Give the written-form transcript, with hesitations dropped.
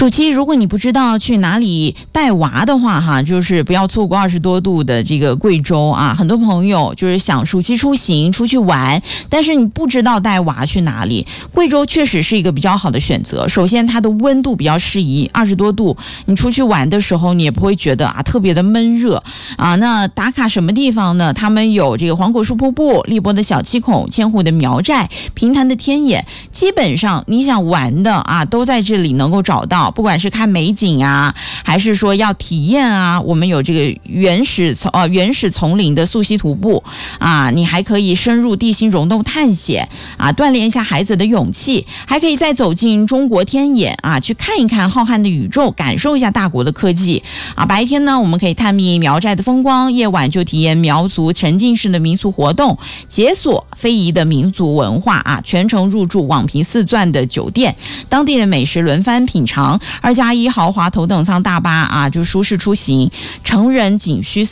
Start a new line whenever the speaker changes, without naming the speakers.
暑期如果你不知道去哪里带娃的话哈，就是不要错过20多度的这个贵州啊。很多朋友就是想暑期出行出去玩，但是你不知道带娃去哪里，贵州确实是一个比较好的选择。首先它的温度比较适宜，20多度，你出去玩的时候你也不会觉得特别的闷热啊。那打卡什么地方呢？他们有这个黄果树瀑布、荔波的小七孔、千湖的苗寨、平潭的天眼，基本上你想玩的都在这里能够找到。不管是看美景还是说要体验我们有这个原始丛林的溯溪徒步你还可以深入地心溶洞探险锻炼一下孩子的勇气，还可以再走进中国天眼去看一看浩瀚的宇宙，感受一下大国的科技白天呢，我们可以探秘苗寨的风光，夜晚就体验苗族沉浸式的民俗活动，解锁非遗的民族文化全程入住网评4钻的酒店，当地的美食轮番品尝，2+1豪华头等舱大巴就舒适出行，成人仅需